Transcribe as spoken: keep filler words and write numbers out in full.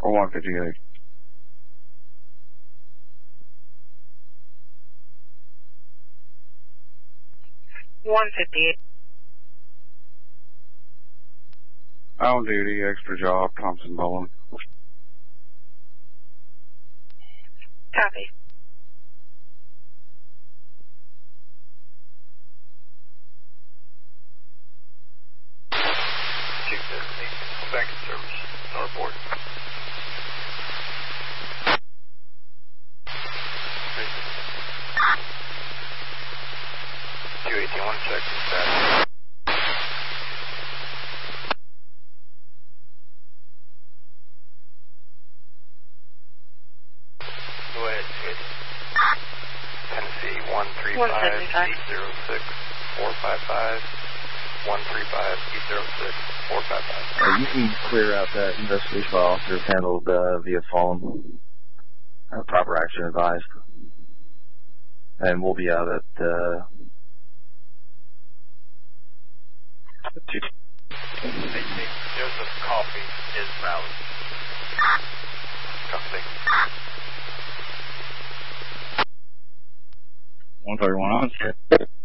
or one fifty-eight. one fifty-eight. On duty, extra job, Thompson Bowling. Copy. two seventy-eight, back in service. No report. two eighty-one, check the status. Go ahead, Sid. Tennessee, one three five, eight zero six, four five five. one three five, eight zero six, four five five. Uh, you can clear out that investigation by officers handled uh, via phone. Uh, proper action advised. And we'll be out at uh, Joseph Coffee is valid. Copy. one thirty-one on.